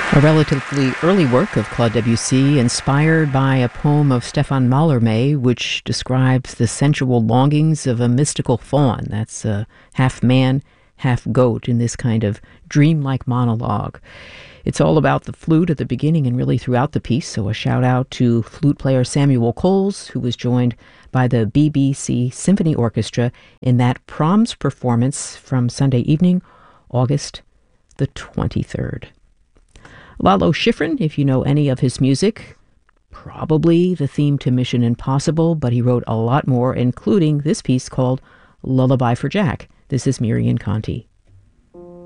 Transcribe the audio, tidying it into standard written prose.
A relatively early work of Claude Debussy, inspired by a poem of Stefan Mallarmé, which describes the sensual longings of a mystical faun. That's half man, half goat in this kind of dreamlike monologue. It's all about the flute at the beginning and really throughout the piece, so a shout out to flute player Samuel Coles, who was joined by the BBC Symphony Orchestra in that Proms performance from Sunday evening, August the 23rd. Lalo Schifrin, if you know any of his music, probably the theme to Mission Impossible, but he wrote a lot more, including this piece called Lullaby for Jack. This is Miriam Conti.